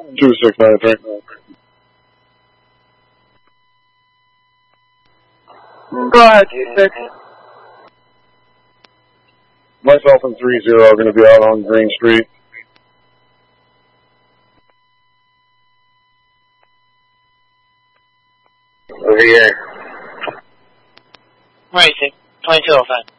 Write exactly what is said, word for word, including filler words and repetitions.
two six nine three. Go ahead, two six. Myself and three zero are going to be out on Green Street. Over here. Right, twenty-two oh five.